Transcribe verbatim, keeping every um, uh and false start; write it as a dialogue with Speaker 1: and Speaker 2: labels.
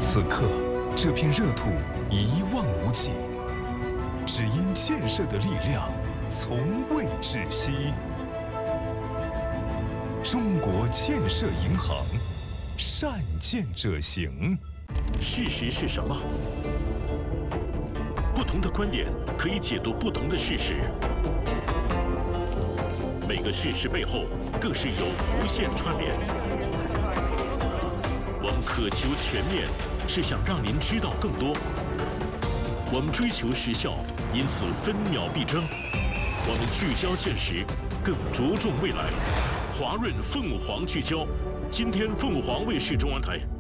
Speaker 1: 此刻，这片热土一望无际，只因建设的力量从未止息。中国建设银行，善建者行。
Speaker 2: 事实是什么？不同的观点可以解读不同的事实。每个事实背后，更是有无限串联。我们渴求全面，是想让您知道更多。我们追求时效，因此分秒必争。我们聚焦现实，更着重未来。华润凤凰聚焦，今天凤凰卫视中文台。